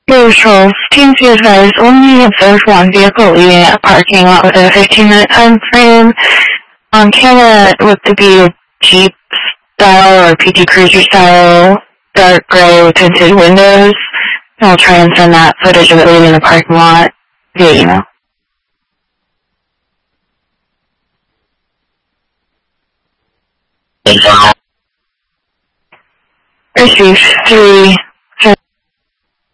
Neutral. Please be advised, only observe one vehicle leaving a parking lot within a 15-minute time frame. On camera, it looked to be a Jeep style or PT Cruiser style, dark gray with tinted windows. I'll try and send that footage of it leaving the parking lot via email. Received 3